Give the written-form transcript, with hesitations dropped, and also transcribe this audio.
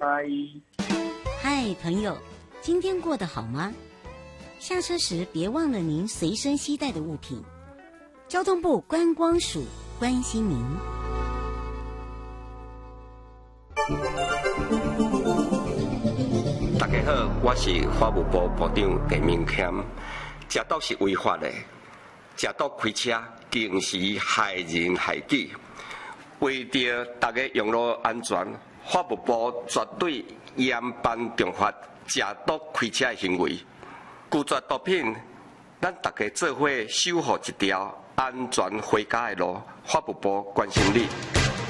拜。 嗨，朋友，今天过得好吗？下车时别忘了您随身携带的物品。交通部观光署关心您。 大家好，我是法务部部长陈明谦。食毒是违法的，食毒开车更是害人害己。为着大家用路安全，法务部绝对严办重罚食毒开车的行为。拒绝毒品，咱大家做伙守护一条安全回家的路。法务部关心你。